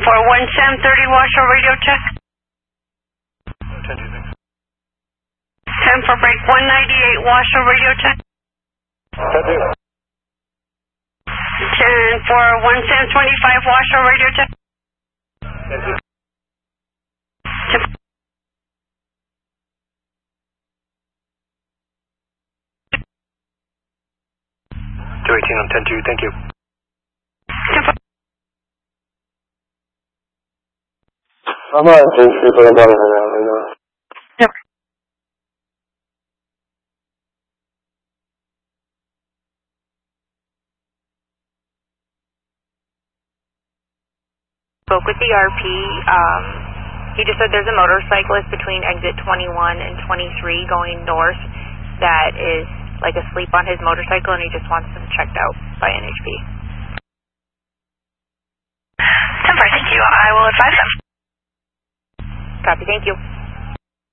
10-4, 1 Sam 30 Washoe radio check. 10 for break 198 Washoe radio check. 10 for 1 Sam 25 Washoe radio check. 218 on 10-2, thank you. I'm on 10-2, but I'm on it now. Yep. Spoke with the RP. He just said there's a motorcyclist between exit 21 and 23 going north that is like asleep on his motorcycle, and he just wants him checked out by NHP. 10-4, thank you. I will advise them. Copy, thank you.